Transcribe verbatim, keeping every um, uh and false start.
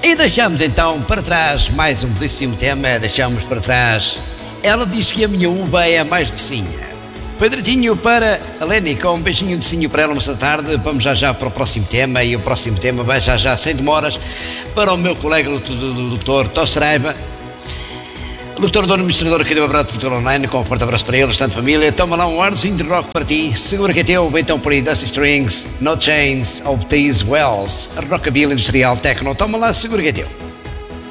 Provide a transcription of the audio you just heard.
E deixamos então para trás mais um belíssimo tema, deixamos para trás Ela Diz Que A Minha Uva É A Mais Docinha. Foi direitinho para a Leni, com um beijinho docinho para ela nesta tarde. Vamos já já para o próximo tema, e o próximo tema vai já já, sem demoras, para o meu colega o doutor Tó Saraiva, doutor dono administrador aqui do Abraço Futuro Online, com um forte abraço para ele, bastante família. Toma lá um arzinho de rock para ti, segura que é teu, então por aí Dusty Strings, No Chains, of These Wells, Rockabilly Industrial Techno, toma lá, segura que é teu.